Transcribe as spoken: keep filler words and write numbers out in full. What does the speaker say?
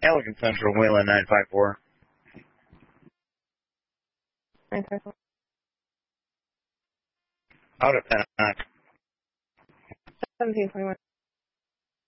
Elegant Central, Wayland nine five four. nine five four. Out at Pennock. seventeen twenty-one.